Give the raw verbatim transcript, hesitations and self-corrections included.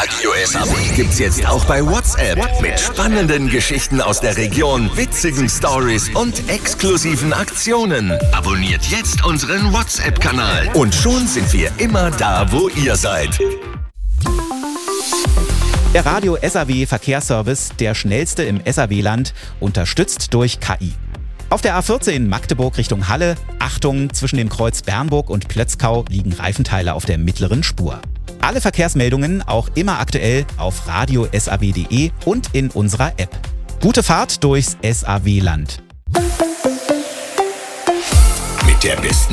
Radio S A W gibt's jetzt auch bei WhatsApp. Mit spannenden Geschichten aus der Region, witzigen Stories und exklusiven Aktionen. Abonniert jetzt unseren WhatsApp-Kanal. Und schon sind wir immer da, wo ihr seid. Der Radio S A W Verkehrsservice, der schnellste im S A W-Land, unterstützt durch K I. Auf der A vierzehn Magdeburg Richtung Halle, Achtung, zwischen dem Kreuz Bernburg und Plötzkau liegen Reifenteile auf der mittleren Spur. Alle Verkehrsmeldungen auch immer aktuell auf radio S A W punkt de und in unserer App. Gute Fahrt durchs S A W-Land. Mit der besten